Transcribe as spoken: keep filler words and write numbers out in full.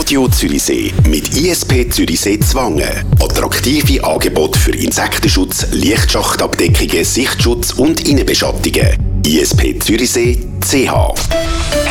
Radio Zürichsee mit I S P Zürichsee Zwangen. Attraktive Angebote für Insektenschutz, Lichtschachtabdeckungen, Sichtschutz und Innenbeschattungen. I S P Zürichsee C H.